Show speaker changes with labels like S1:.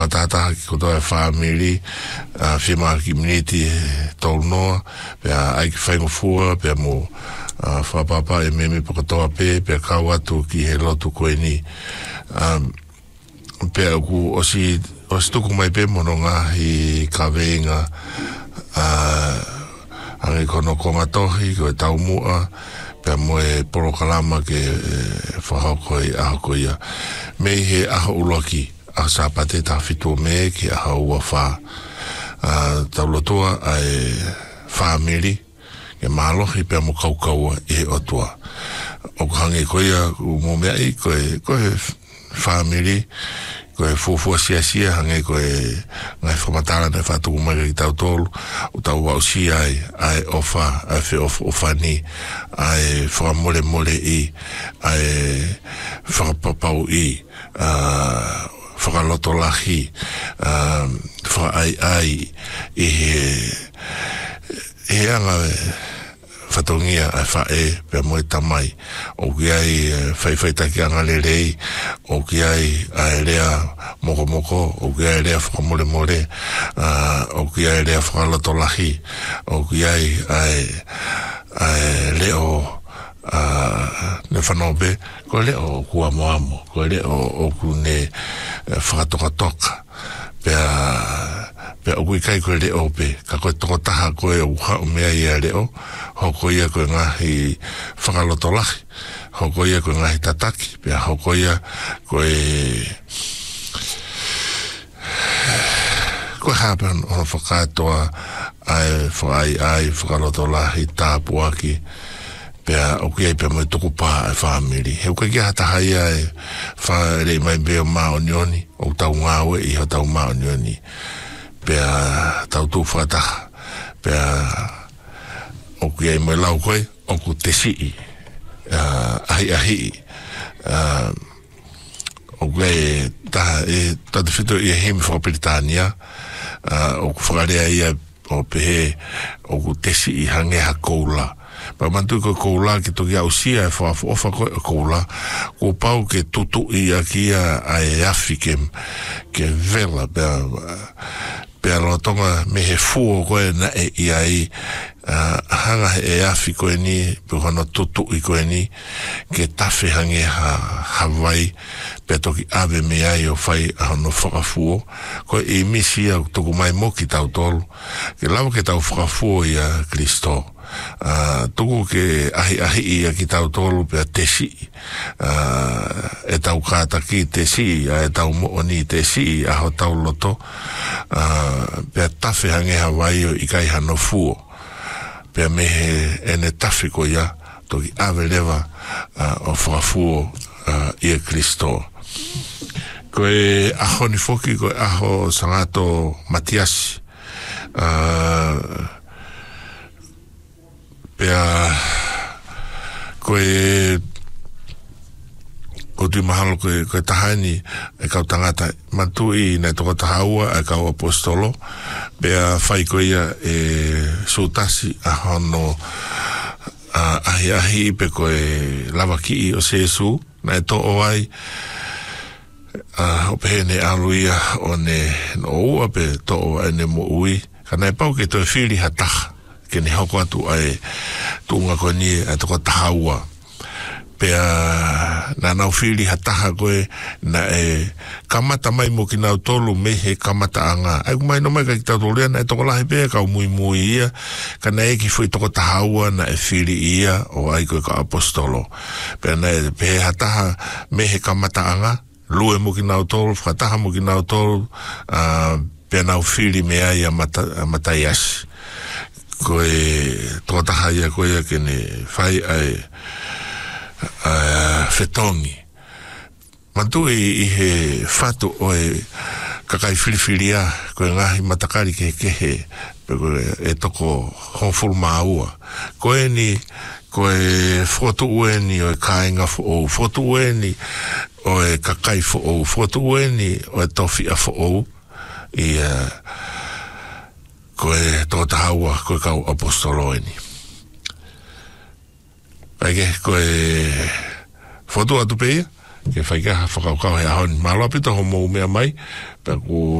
S1: Tata ki koto e family, whima community tolu noa, pia aiki whaingo fua, pia mo whapapa e meme pakatoa pia kau atu ki he lotu koe ni. Pia ku osi tuku mai pe mono ngā hi ka veinga, ange kono konga tohi, koe tau mua, pia moe porokalama ke whahoko i ahoko ia. Mei he aho uloki, a sa pate ta fitu me ki aho ua wha. Tau lotua ai family, ke mahalohi pia mo kaukaua i he otua. O hange koia mo mea i koe family, koe fufua sia hange koe ngai whamatara ne whatuku mai ki tau tolu o tau wau si ai ofa ai whi ofa ni ai whamole mole i ai whakapapau i whakaloto lahi whaai i he anga whatongia ai whae pia moe tamai o ki ai whaiwhaitaki anga lerei o ki ai rea moko o ki ai rea whakamole more o ki ai rea whakaloto lahi o ki ai leo ne whanope ko leo kua moamo ko leo o ku ne whakatoka pia o kui kai koe leo pe ka koe toko taha koe o uha o mea ia leo hoko ia koe ngahi whakaloto lahi hoko ia koe ngahi tataki pia hoko ia koe hapan o whakatoa ai whakaloto lahi tāpuaki pia o kui ai pia mai toko pā e family heu kai kia hatahai ai whaere mai beo maonioni o tau ngāwe i ho tau maonioni pia tau tū whakataha pia o kui ai mai lau koe o ku te sii ahi o kui ai taha tatu whito i hemi whakapiritania o ku whakarea ia o pehe o ku te sii hange hakoula pa mantu ko koula ki toki au sia e fa ofa ko koula ko pau ke tutu i akia ai afikem ke vela pe lo tonga me he fu ko na e ai hanga e afiko ni pe hono tutu i ko ni ke tafe hange Hawaii pe toki ave me ai o fai no whakafuo ko e misia toku mai moki tau tolu ke lau ke tau whakafuo i a Kristo tuku ke ahi i a ki tau tolu pe a tesi e tau kātaki tesi e tau mooni tesi a ho tau loto pe a tafe hange Hawaii o i kai hano fuo pe a mehe ene tafe ko ia toki ave lewa o whakafuo i a Kristo koe aho ni foki koe aho sangato Matiasi pea koe o tui mahalo koe tahani e kau tangata matui nei toko tahaua e kau apostolo pea whai koe ia e sutasi a hono ahi pe koe lawaki i o Sesu nei to o ai o pehene aluia o ne no ua pe to o ai ne mo ui kana e pau ke to e whiri hataha ke ne hoko atu ai tunga ko ni e toko tahaua pea na nau whiri hataha koe na e kamata mai mo ki nau tolu me he kamata anga ai kumai no mai ka ki tau tolea na e toko lahi pea kau mui ia ka na e ki fui toko tahaua na e whiri ia o ai koe ka apostolo pea na e pe hataha me he kamata anga lue mo ki nau tolu whataha mo ki nau tolu pea nau whiri me ai a mataiasi koe tōtaha ia koe ia kene whai ai whetongi. Mantu i he whatu o e kakai whiriwhiria koe ngahi matakari ke kehe e toko honfuru maua. Koe ni koe whotu ue ni o e kāinga who'ou, whotu ue ni o e kakai who'ou, whotu ue ni o e towhia who'ou i koe tō tahaua koe kau apostolo ni. Aike koe whotu atu peia ke whaika whakaukau he ahon malo pita ho mou mea mai pe ku